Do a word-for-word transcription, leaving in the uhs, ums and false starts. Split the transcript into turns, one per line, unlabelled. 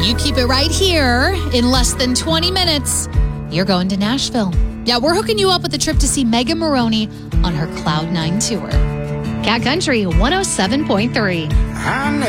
You keep it right here. In less than twenty minutes, you're going to Nashville. Yeah, we're hooking you up with a trip to see Megan Moroney on her Cloud nine tour. Cat Country one oh seven point three.
I